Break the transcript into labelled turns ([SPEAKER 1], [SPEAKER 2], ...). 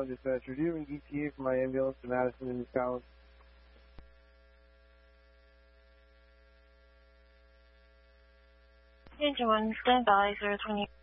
[SPEAKER 1] 1 dispatcher. Do you have an ETA for my ambulance to Madison and East Collins?
[SPEAKER 2] Engine 1, stand by, 020.